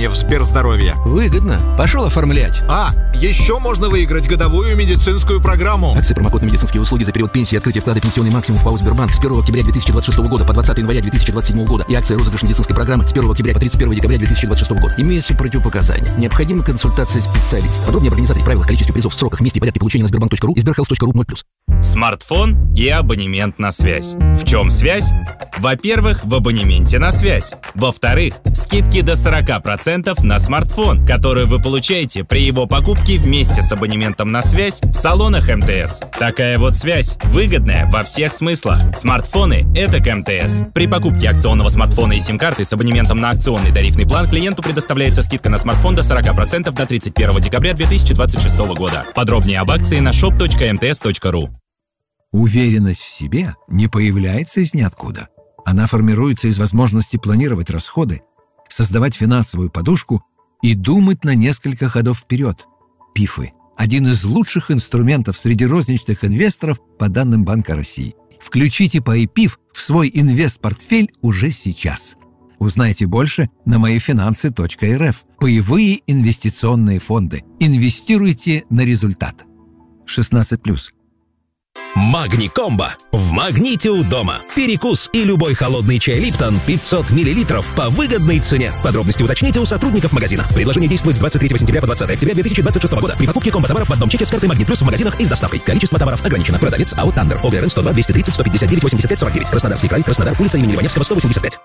в Сберздоровье. Выгодно. Пошел оформлять. Еще можно выиграть годовую медицинскую программу. Акции промокод на медицинские услуги за период пенсии и открытия вклада «Пенсионный максимум» в ПАО «Сбербанк» с 1 октября 2026 года по 20 января 2027 года и акция розыгрыш медицинской программы с 1 октября по 31 декабря 2026 года. Имеются противопоказания. Необходима консультация специалиста. Подробнее об организации, правилах, количестве призов, сроках, месте и порядке получения на Sberbank.ru и sberhealth.ru 0+. Смартфон и абонемент на связь. В чем связь? Во-первых, в абонементе на связь. Во-вторых, скидки до 40% на смартфон, которые вы получаете при его покупке вместе с абонементом на связь в салонах МТС. Такая вот связь выгодная во всех смыслах. Смартфоны — это к МТС. При покупке акционного смартфона и сим-карты с абонементом на акционный тарифный план клиенту предоставляется скидка на смартфон до 40% до 31 декабря 2026 года. Подробнее об акции на shop.mts.ru. Уверенность в себе не появляется из ниоткуда. Она формируется из возможности планировать расходы, создавать финансовую подушку и думать на несколько ходов вперед. ПИФы – один из лучших инструментов среди розничных инвесторов по данным Банка России. Включите ПАИ-ПИФ в свой инвест-портфель уже сейчас. Узнайте больше на moifinanсы.rf. Паевые инвестиционные фонды. Инвестируйте на результат. 16+. Магни-комбо. В «Магните» у дома. Перекус и любой холодный чай «Липтон» 500 мл по выгодной цене. Подробности уточните у сотрудников магазина. Предложение действует с 23 сентября по 20 октября 2026 года. При покупке комбо-товаров в одном чеке с картой «Магнит Плюс» в магазинах и с доставкой. Количество товаров ограничено. Продавец АО «Тандер». ОГРН 102 230 159 85 49. Краснодарский край. Краснодар. Улица имени Ливаневского, 185.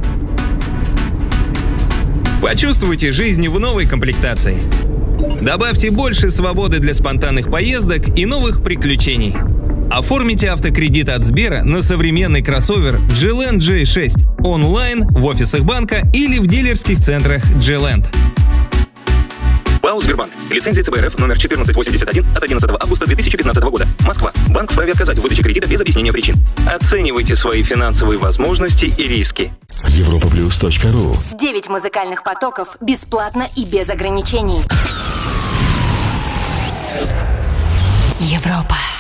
Почувствуйте жизнь в новой комплектации. Добавьте больше свободы для спонтанных поездок и новых приключений. Оформите автокредит от Сбера на современный кроссовер G-Land J6 онлайн, в офисах банка или в дилерских центрах G-Land. ПАО «Сбербанк». Лицензия ЦБ РФ номер 1481 от 11 августа 2015 года. Москва. Банк вправе отказать в выдаче кредита без объяснения причин. Оценивайте свои финансовые возможности и риски. Europaplus.ru. 9 музыкальных потоков бесплатно и без ограничений. Европа.